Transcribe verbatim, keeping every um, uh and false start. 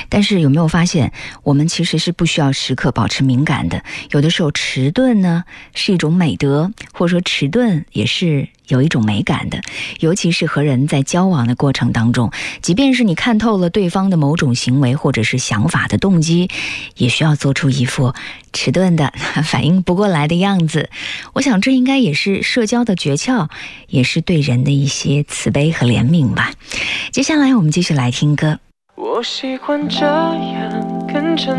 但是有没有发现，我们其实是不需要时刻保持敏感的，有的时候迟钝呢是一种美德，或者说迟钝也是有一种美感的。尤其是和人在交往的过程当中，即便是你看透了对方的某种行为或者是想法的动机，也需要做出一副迟钝的反应不过来的样子。我想这应该也是社交的诀窍，也是对人的一些慈悲和怜悯吧。接下来我们继续来听歌。 我喜欢这样跟着